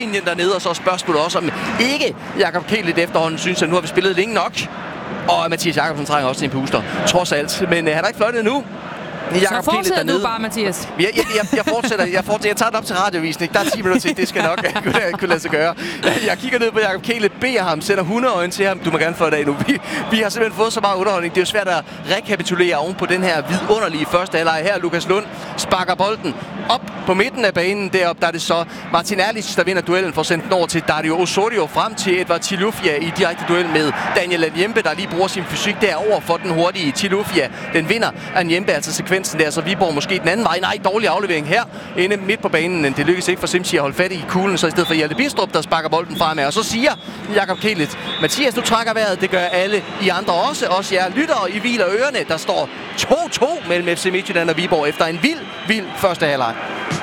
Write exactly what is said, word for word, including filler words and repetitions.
linjen dernede, og så spørgsmålet også om ikke Jakob Kjelit efterhånden synes, at nu har vi spillet længe nok. Og Mathias Jakobsen trænger også til en puster, trods alt. Men øh, han er ikke fløjtet endnu. Jakob så fortsætter du bare, Mathias. Jeg, jeg, jeg, jeg fortsætter. Jeg, fortsætter. Jeg tager det op til radiovisning. Der er ti minutter til. Det skal nok kunne, kunne lade sig gøre. Jeg kigger ned på Jakob Kjelit, beder ham, sætter hundrede øjne til ham. Du må gerne få det af nu. Vi, vi har simpelthen fået så meget underholdning. Det er jo svært at rekapitulere oven på den her vidunderlige første halvleg her. Lukas Lund sparker bolden op på midten af banen. Deroppe der er det så Martin Erlich, der vinder duellen, for at sende den over til Dario Osorio, frem til Edvard Tilufia i direkte duel med Daniel Anyembe, der lige bruger sin fysik derover for den hurtige Tilufia. Den vinder Anyembe, altså sekvensen der, så Viborg måske den anden vej. Nej, dårlig aflevering her inde midt på banen. Det lykkes ikke for Simchi at holde fat i kuglen, så i stedet for Hjalte Bistrup, der sparker bolden fremad. Og så siger Jakob Kjelit, Mathias, du trækker vejret. Det gør alle I andre også. Også jer lyttere i hviler ørerne. Der står to to mellem F C Midtjylland og Viborg efter en vild, vild første halvleg.